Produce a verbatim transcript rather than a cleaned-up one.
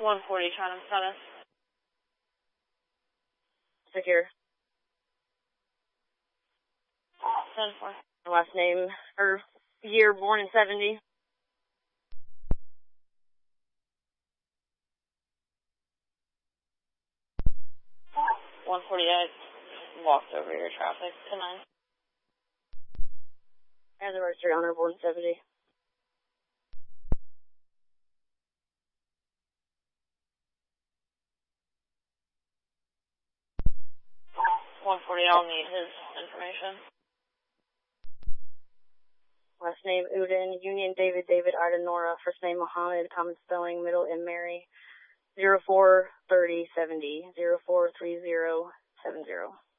one forty, Chatham status. Secure. ten four. Last name, or year born in seventy. one forty-eight. Walked over your traffic tonight. As a registered owner, born in seventy. one forty, I'll need his information. Last name, Uden, Union, David, David, Ida, Nora. First name, Mohammed, common spelling, middle, and Mary. zero four thirty seventy, zero four three zero seven zero.